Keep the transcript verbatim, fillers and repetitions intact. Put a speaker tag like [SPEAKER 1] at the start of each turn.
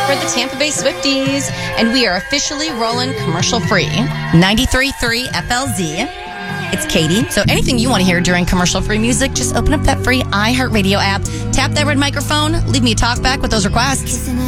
[SPEAKER 1] for the Tampa Bay Swifties, and we are officially rolling commercial free. ninety-three point three F L Z. It's Katie. So anything you want to hear during commercial-free music, just open up that free iHeartRadio app, tap that red microphone, leave me a talk back with those requests.